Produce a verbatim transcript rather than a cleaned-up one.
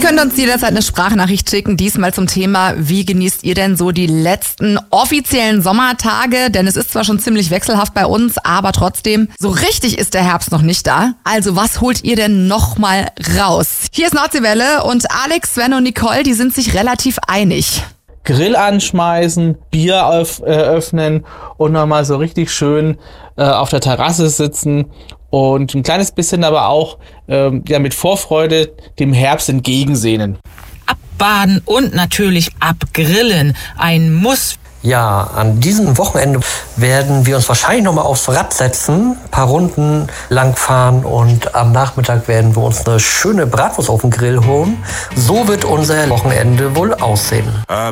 könnt uns jederzeit eine Sprachnachricht schicken, diesmal zum Thema, wie genießt ihr denn so die letzten offiziellen Sommertage? Denn es ist zwar schon ziemlich wechselhaft bei uns, aber trotzdem, so richtig ist der Herbst noch nicht da. Also was holt ihr denn nochmal raus? Hier ist Nordseewelle und Alex, Sven und Nicole, die sind sich relativ einig. Grill anschmeißen, Bier öff- äh, öffnen und nochmal so richtig schön äh, auf der Terrasse sitzen und ein kleines bisschen aber auch ähm, ja, mit Vorfreude dem Herbst entgegensehnen. Abbaden und natürlich abgrillen. Ein Muss. Ja, an diesem Wochenende werden wir uns wahrscheinlich nochmal aufs Rad setzen, ein paar Runden langfahren und am Nachmittag werden wir uns eine schöne Bratwurst auf den Grill holen. So wird unser Wochenende wohl aussehen.